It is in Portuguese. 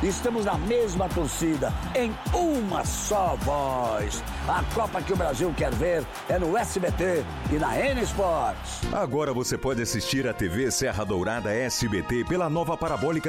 estamos na mesma torcida, em uma só voz. A Copa que o Brasil quer ver é no SBT e na N Sports. Agora você pode assistir a TV Serra Dourada SBT pela nova parabólica